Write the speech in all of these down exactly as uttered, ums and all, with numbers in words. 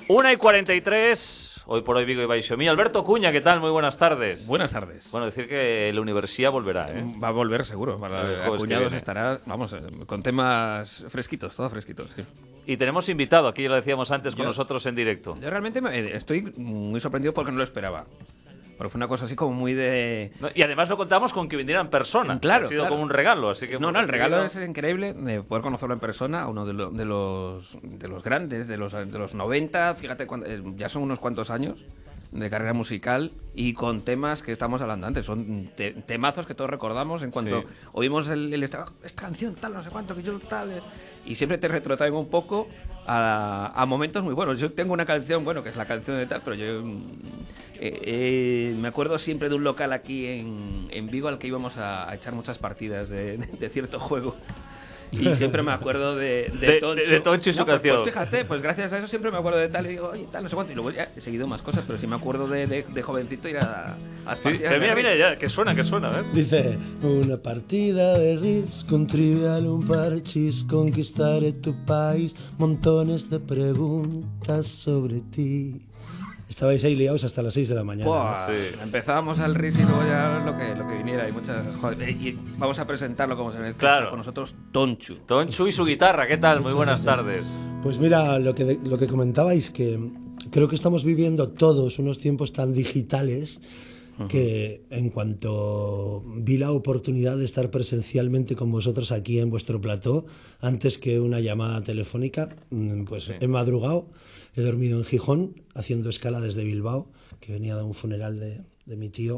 una y cuarenta y tres, hoy por hoy Vigo y Baixomí. Alberto Cuña, ¿qué tal? Muy buenas tardes. Buenas tardes. Bueno, decir que la universidad volverá, ¿eh? Va a volver seguro. Para Acuñados estará, vamos, con temas fresquitos, todo fresquitos, sí. Y tenemos invitado, aquí lo decíamos antes, con yo, nosotros en directo. Yo realmente me, estoy muy sorprendido porque no lo esperaba. Porque fue una cosa así como muy de... No, y además lo contamos con que viniera en persona. Claro, ha sido claro. como un regalo, así que... No, no, el regalo es increíble de poder conocerlo en persona, uno de, lo, de, los, de los grandes, de los, de los noventa, fíjate, cuando, ya son unos cuantos años de carrera musical y con temas que estamos hablando antes, son te, temazos que todos recordamos en cuanto sí. oímos el, el esta, esta canción, tal, no sé cuánto, que yo tal... Y siempre te retrotraen un poco a, a momentos muy buenos. Yo tengo una canción, bueno, que es la canción de tal, pero yo... Eh, eh, me acuerdo siempre de un local aquí en, en Vigo al que íbamos a, a echar muchas partidas de, de, de cierto juego. Y siempre me acuerdo de, de, de Tonchu. De, de Tonchu y su no, canción. Pues, pues fíjate, pues gracias a eso siempre me acuerdo de tal y digo, oye, tal, no sé cuánto. Y luego ya he seguido más cosas, pero sí me acuerdo de, de, de jovencito ir a, a las sí, partidas. Pero mira, mira, ya, que suena, que suena, ¿eh? Dice, una partida de ris, con trivial un parchís, conquistaré tu país, montones de preguntas sobre ti. Estabais ahí liados hasta las seis de la mañana. Buah, ¿no? sí. Empezábamos al R I S y luego ya lo que, lo que viniera. Y, muchas, joder, y vamos a presentarlo como se merece. Claro. Con nosotros, Tonchu. Tonchu y su guitarra, ¿qué tal? Muy buenas tardes. Pues mira, lo que, lo que comentabais, que creo que estamos viviendo todos unos tiempos tan digitales uh-huh. que en cuanto vi la oportunidad de estar presencialmente con vosotros aquí en vuestro plató, antes que una llamada telefónica, pues sí. he madrugado. He dormido en Gijón, haciendo escala desde Bilbao, que venía de un funeral de, de mi tío.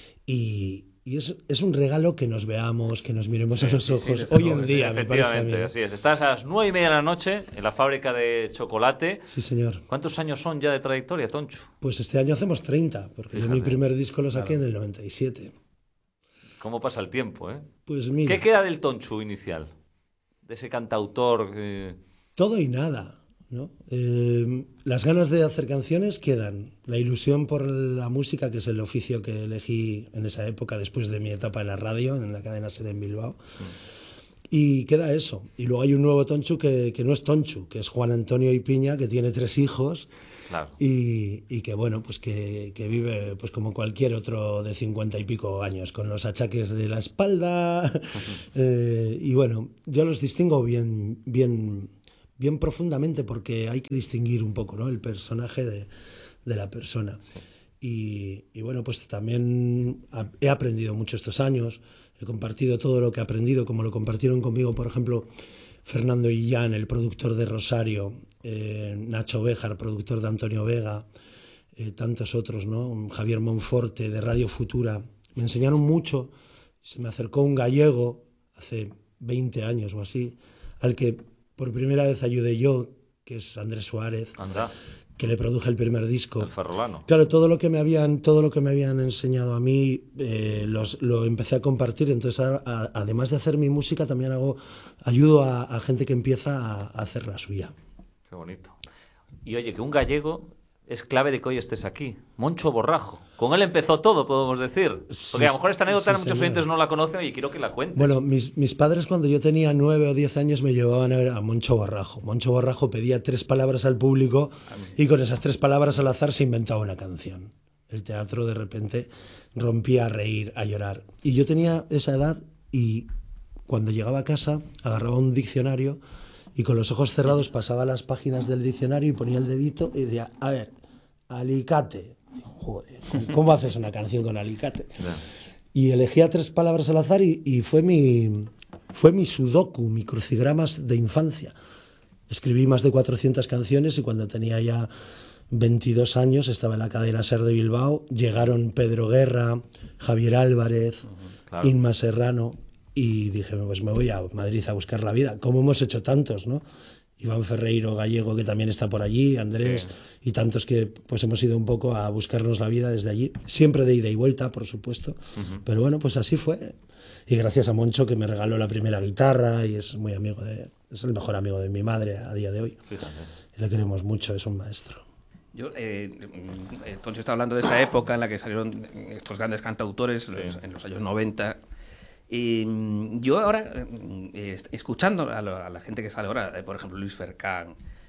Y, y es, es un regalo que nos veamos, que nos miremos sí, a los sí, ojos. Sí, hoy en día, me parece a mí, ¿no? Así es. Estás a las nueve y media de la noche en la fábrica de chocolate. Sí, señor. ¿Cuántos años son ya de trayectoria, Tonchu? Pues este año hacemos treinta, porque Fíjate. yo mi primer disco lo saqué claro. en el noventa y siete. ¿Cómo pasa el tiempo, eh? Pues mira. ¿Qué queda del Tonchu inicial? De ese cantautor... Eh... Todo y nada. ¿no? Eh, las ganas de hacer canciones quedan, la ilusión por la música, que es el oficio que elegí en esa época después de mi etapa en la radio, en la cadena SER en Bilbao, mm. y queda eso. Y luego hay un nuevo Tonchu que, que no es Tonchu, que es Juan Antonio Ipiña, que tiene tres hijos claro. y, y que bueno, pues que, que vive pues como cualquier otro de cincuenta y pico años, con los achaques de la espalda. eh, y bueno, yo los distingo bien, bien bien profundamente, porque hay que distinguir un poco, ¿no? el personaje de, de la persona. Sí. Y, y bueno, pues también he aprendido mucho estos años, he compartido todo lo que he aprendido, como lo compartieron conmigo, por ejemplo, Fernando Illán, el productor de Rosario, eh, Nacho Béjar, productor de Antonio Vega, eh, tantos otros, ¿no? Javier Monforte, de Radio Futura. Me enseñaron mucho, se me acercó un gallego hace veinte años o así, al que por primera vez ayudé yo, que es Andrés Suárez, Anda. que le produje el primer disco. El ferrolano. Claro, todo lo que me habían, todo lo que me habían enseñado a mí eh, los, lo empecé a compartir. Entonces, a, a, además de hacer mi música, también hago, ayudo a, a gente que empieza a, a hacer la suya. Qué bonito. Y oye, que un gallego es clave de que hoy estés aquí. Moncho Borrajo. Con él empezó todo, podemos decir. Porque sí, a lo mejor esta anécdota sí, muchos oyentes no la conocen y quiero que la cuentes. Bueno, mis, mis padres cuando yo tenía nueve o diez años me llevaban a ver a Moncho Borrajo. Moncho Borrajo pedía tres palabras al público y con esas tres palabras al azar se inventaba una canción. El teatro de repente rompía a reír, a llorar. Y yo tenía esa edad y cuando llegaba a casa agarraba un diccionario y con los ojos cerrados pasaba las páginas del diccionario y ponía el dedito y decía, a ver, alicate. Joder, ¿cómo haces una canción con alicate? No. Y elegía tres palabras al azar y, y fue, mi, fue mi sudoku, mi crucigramas de infancia. Escribí más de cuatrocientas canciones y cuando tenía ya veintidós años estaba en la cadena SER de Bilbao. Llegaron Pedro Guerra, Javier Álvarez, uh-huh, claro. Inma Serrano y dije, pues me voy a Madrid a buscar la vida, como hemos hecho tantos, ¿no? Iván Ferreiro Gallego, que también está por allí, Andrés, sí. y tantos que pues hemos ido un poco a buscarnos la vida desde allí, siempre de ida y vuelta, por supuesto, uh-huh. pero bueno, pues así fue, y gracias a Moncho, que me regaló la primera guitarra, y es muy amigo de, es el mejor amigo de mi madre a día de hoy, sí, y le queremos mucho, es un maestro. Yo, eh, entonces está hablando de esa época en la que salieron estos grandes cantautores, sí. los, en los años noventa. Eh, yo ahora, eh, escuchando a, lo, a la gente que sale ahora, eh, por ejemplo Luis Fercán,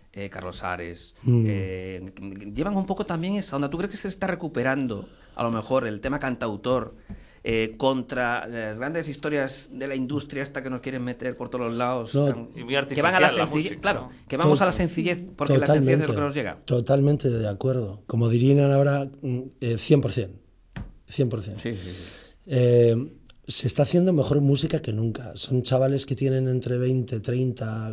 eh, Carlos Ares, Mm. eh, llevan un poco también esa onda. ¿Tú crees que se está recuperando, a lo mejor, el tema cantautor eh, contra las grandes historias de la industria esta que nos quieren meter por todos los lados? No. Tan- Y muy que van a la artificial la sencillez, música, claro, ¿no? que vamos To- a la sencillez, porque la sencillez es lo que nos llega. Totalmente de acuerdo. Como dirían ahora, mm, eh, cien por ciento. cien por ciento. Sí, sí, sí. Eh, se está haciendo mejor música que nunca. Son chavales que tienen entre veinte, treinta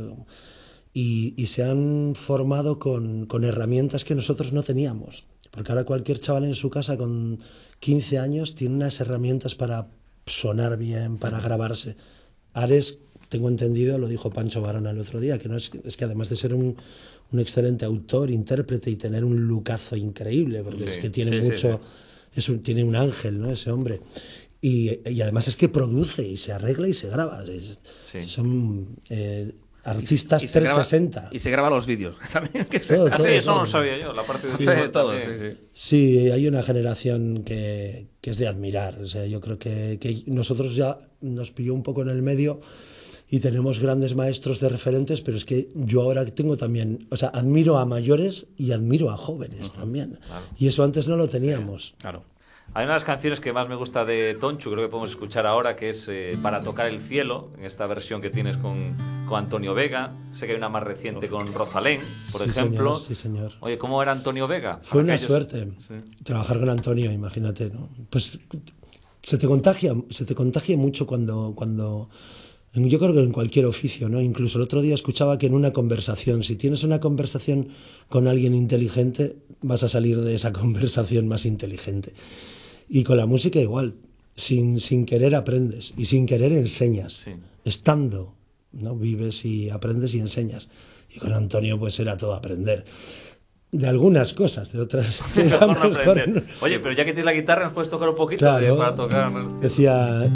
y, y se han formado con, con herramientas que nosotros no teníamos. Porque ahora cualquier chaval en su casa con quince años tiene unas herramientas para sonar bien, para grabarse. Ares, tengo entendido, lo dijo Pancho Varona el otro día, que no es, es que además de ser un, un excelente autor, intérprete y tener un lucazo increíble, porque Sí, es que tiene sí, sí, mucho, sí. es un- tiene un ángel, ¿no? Ese hombre. Y, y además es que produce y se arregla y se graba. Es- Sí. Son eh, artistas Y se graba- trescientos sesenta. Y se graba los vídeos también. Que se- Todo, Ah, todo, sí, eso no todo. lo sabía yo, la parte de hace visual de todo, sí, también. sí. Sí, hay una generación que, que es de admirar. O sea, yo creo que, que nosotros ya nos pilló un poco en el medio y tenemos grandes maestros de referentes, pero es que yo ahora tengo también, o sea, admiro a mayores y admiro a jóvenes también. claro. Y eso antes no lo teníamos. Claro. Hay una de las canciones que más me gusta de Tonchu, creo que podemos escuchar ahora, que es eh, Para tocar el cielo, en esta versión que tienes con, con Antonio Vega. Sé que hay una más reciente con Rosalén, por Sí, ejemplo. señor, sí, señor. Oye, ¿cómo era Antonio Vega? Fue Para una aquellos- suerte Sí. trabajar con Antonio, imagínate, ¿no? Pues se te contagia, se te contagia mucho cuando, cuando, yo creo que en cualquier oficio, ¿no? Incluso el otro día escuchaba que en una conversación, si tienes una conversación con alguien inteligente, vas a salir de esa conversación más inteligente. Y con la música igual, sin, sin querer aprendes y sin querer enseñas. Sí. Estando, ¿no? Vives y aprendes y enseñas. Y con Antonio pues era todo aprender. De algunas cosas, de otras era Mejor no mejor aprender. no. Oye, pero ya que tienes la guitarra, ¿nos puedes tocar un poquito Claro. de, para tocar? Decía,